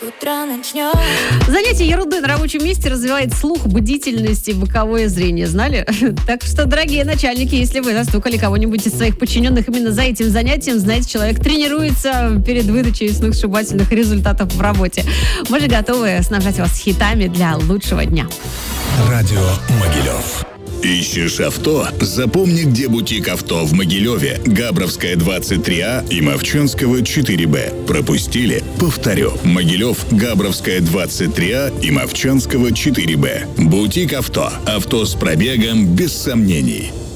Утро начнем. Занятие ерундой на рабочем месте развивает слух, бдительность и боковое зрение. Знали? Так что, дорогие начальники, если вы застукали кого-нибудь из своих подчиненных именно за этим занятием, знаете, человек тренируется перед выдачей сногсшибательных результатов в работе. Мы же готовы снабжать вас хитами для лучшего дня. Радио Могилев. Ищешь авто? Запомни, где бутик авто в Могилеве. Габровская, 23А и Мовчанского, 4Б. Пропустили? Повторю. Могилев, Габровская, 23А и Мовчанского, 4Б. Бутик авто. Авто с пробегом без сомнений.